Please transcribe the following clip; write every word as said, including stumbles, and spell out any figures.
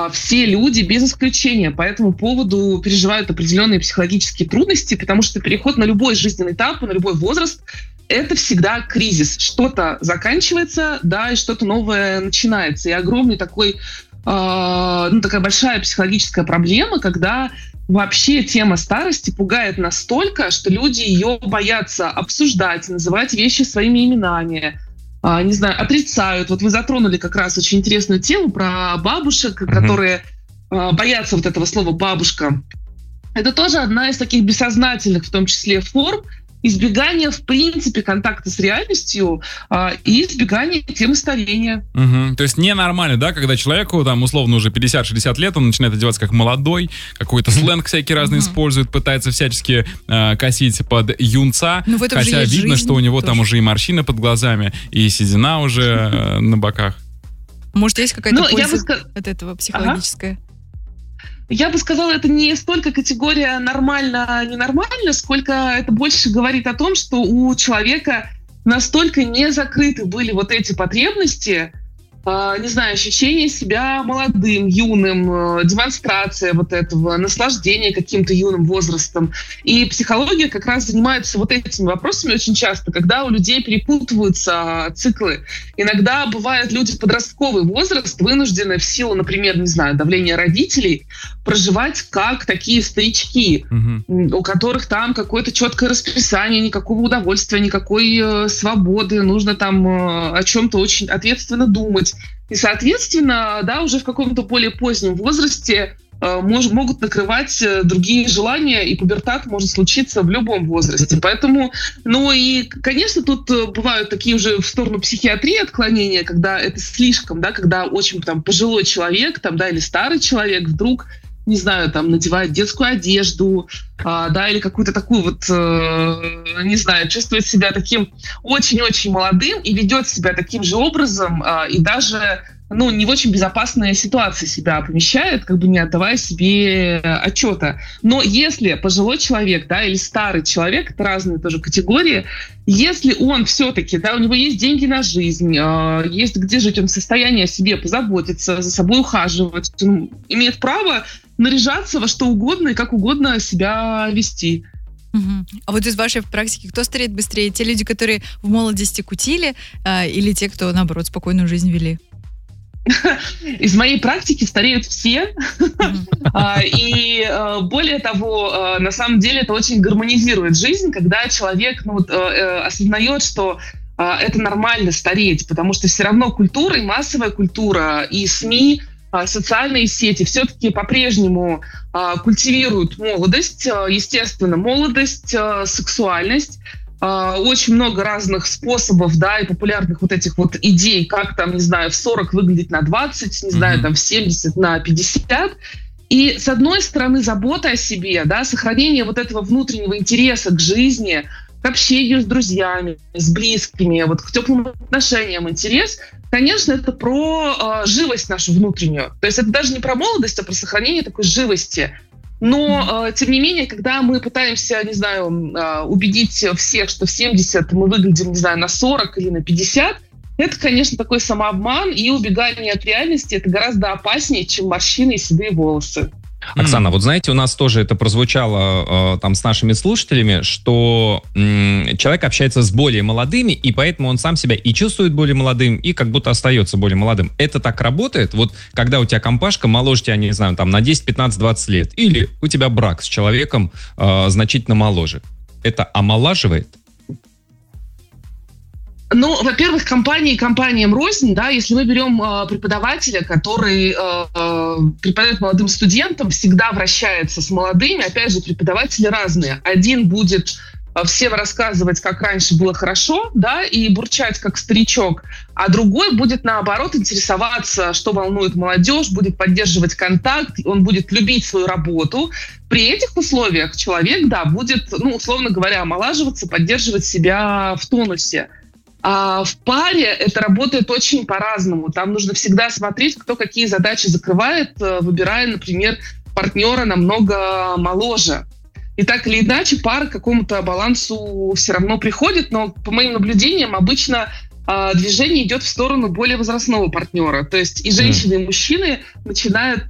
все люди без исключения по этому поводу переживают определенные психологические трудности, потому что переход на любой жизненный этап, на любой возраст — это всегда кризис. Что-то заканчивается, да, и что-то новое начинается. И огромный такой, э, ну, такая большая психологическая проблема, когда вообще тема старости пугает настолько, что люди ее боятся обсуждать, называть вещи своими именами, э, не знаю, отрицают. Вот вы затронули как раз очень интересную тему про бабушек, mm-hmm. которые э, боятся вот этого слова «бабушка». Это тоже одна из таких бессознательных, в том числе, форм избегание, в принципе, контакта с реальностью а, и избегание темы старения. Угу. То есть ненормально, да, когда человеку, там, условно, уже пятьдесят-шестьдесят лет, он начинает одеваться как молодой, какой-то сленг всякий разный угу. использует, пытается всячески э, косить под юнца, ну, хотя видно, что у него тоже там уже и морщины под глазами, и седина уже э, на боках. Может, есть какая-то ну, польза ска... от этого психологическая? Ага. Я бы сказала, это не столько категория нормально-ненормально, сколько это больше говорит о том, что у человека настолько не закрыты были вот эти потребности, э, не знаю, ощущение себя молодым, юным, э, демонстрация вот этого, наслаждение каким-то юным возрастом. И психология как раз занимается вот этими вопросами очень часто, когда у людей перепутываются циклы. Иногда бывают люди в подростковый возраст вынуждены в силу, например, не знаю, давления родителей, проживать как такие старички, угу. у которых там какое-то четкое расписание, никакого удовольствия, никакой э, свободы, нужно там э, о чем-то очень ответственно думать. И, соответственно, да, уже в каком-то более позднем возрасте э, мож, могут накрывать э, другие желания, и пубертат может случиться в любом возрасте. Поэтому, ну и, конечно, тут э, бывают такие уже в сторону психиатрии отклонения, когда это слишком, да, когда очень там пожилой человек, там, да, или старый человек вдруг, не знаю, там, надевает детскую одежду, а, да, или какую-то такую вот, э, не знаю, чувствует себя таким очень-очень молодым и ведет себя таким же образом, а, и даже, ну, не в очень безопасные ситуации себя помещает, как бы не отдавая себе отчета. Но если пожилой человек, да, или старый человек, это разные тоже категории, если он все-таки, да, у него есть деньги на жизнь, э, есть где жить, он в состоянии о себе позаботиться, за собой ухаживать, он имеет право наряжаться во что угодно и как угодно себя вести. Угу. А вот из вашей практики кто стареет быстрее? Те люди, которые в молодости кутили, э, или те, кто, наоборот, спокойную жизнь вели? Из моей практики стареют все. Mm-hmm. И более того, на самом деле это очень гармонизирует жизнь, когда человек ну, осознает, что это нормально стареть, потому что все равно культура, и массовая культура, и СМИ, социальные сети все-таки по-прежнему культивируют молодость, естественно, молодость, сексуальность. Очень много разных способов, да, и популярных вот этих вот идей, как там, не знаю, в сорок выглядеть на двадцать, не mm-hmm. знаю, там в семьдесят на пятьдесят. И с одной стороны забота о себе, да, сохранение вот этого внутреннего интереса к жизни, к общению с друзьями, с близкими, вот к теплым отношениям интерес, конечно, это про э, живость нашу внутреннюю. То есть это даже не про молодость, а про сохранение такой живости. Но, э, тем не менее, когда мы пытаемся, не знаю, э, убедить всех, что в семьдесят мы выглядим, не знаю, на сорок или на пятьдесят, это, конечно, такой самообман, и убегание от реальности это гораздо опаснее, чем морщины и седые волосы. Оксана, mm-hmm. вот знаете, у нас тоже это прозвучало э, там с нашими слушателями, что м- человек общается с более молодыми, и поэтому он сам себя и чувствует более молодым, и как будто остается более молодым. Это так работает? Вот когда у тебя компашка моложе тебя, не знаю, там на десять, пятнадцать, двадцать лет, или у тебя брак с человеком э, значительно моложе. Это омолаживает? Ну, во-первых, компании компаниям рознь, да, если мы берем э, преподавателя, который э, преподает молодым студентам, всегда вращается с молодыми, опять же, преподаватели разные. Один будет э, всем рассказывать, как раньше было хорошо, да, и бурчать как старичок, а другой будет, наоборот, интересоваться, что волнует молодежь, будет поддерживать контакт, он будет любить свою работу. При этих условиях человек, да, будет, ну, условно говоря, омолаживаться, поддерживать себя в тонусе. А в паре это работает очень по-разному. Там нужно всегда смотреть, кто какие задачи закрывает, выбирая, например, партнера намного моложе. И так или иначе пара к какому-то балансу все равно приходит, но по моим наблюдениям обычно движение идет в сторону более возрастного партнера. То есть и женщины, и мужчины начинают